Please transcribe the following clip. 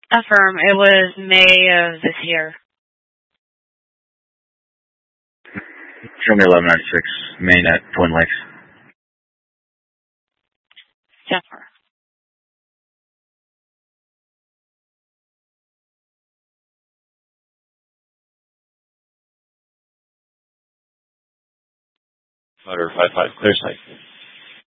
Affirm. It was May of this year. Show me 1196, Main at Twin Lakes. Jennifer. Motor 55, clear sight.